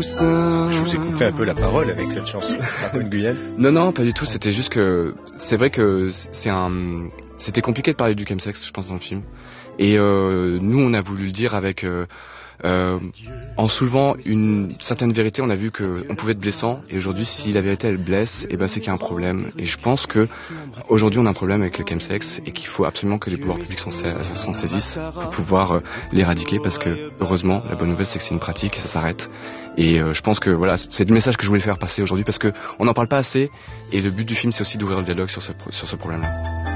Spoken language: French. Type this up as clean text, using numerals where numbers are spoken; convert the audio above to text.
poussins. Je vous ai coupé un peu la parole avec cette chanson, Drapeau de Guyane. Non, pas du tout. C'était juste que c'est vrai que c'était compliqué de parler du chemsex, je pense, dans le film. Et nous, on a voulu le dire avec en soulevant une certaine vérité. On a vu que on pouvait être blessant, et aujourd'hui, si la vérité elle blesse, et ben c'est qu'il y a un problème. Et je pense que aujourd'hui, on a un problème avec le chemsex et qu'il faut absolument que les pouvoirs publics s'en saisissent pour pouvoir l'éradiquer, parce que heureusement, la bonne nouvelle c'est que c'est une pratique et ça s'arrête. Et je pense que voilà, c'est le message que je voulais faire passer aujourd'hui, parce que on n'en parle pas assez, et le but du film c'est aussi d'ouvrir le dialogue sur ce problème-là.